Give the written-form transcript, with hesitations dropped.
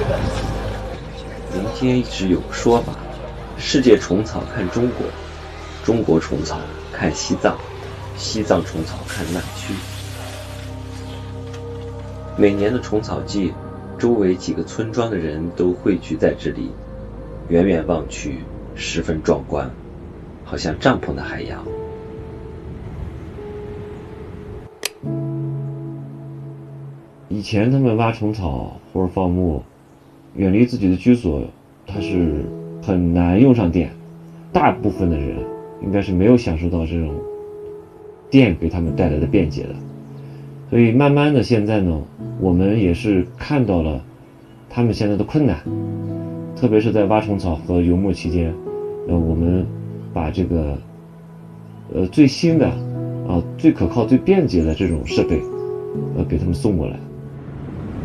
民间一直有个说法，世界虫草看中国，中国虫草看西藏，西藏虫草看南区。每年的虫草季，周围几个村庄的人都汇聚在这里，远远望去十分壮观，好像帐篷的海洋。 以前他们挖虫草或者放牧，远离自己的居所，它是很难用上电，大部分的人应该是没有享受到这种电给他们带来的便捷的。所以慢慢的现在呢，我们也是看到了他们现在的困难，特别是在挖虫草和游牧期间，我们把这个最新的最可靠最便捷的这种设备给他们送过来。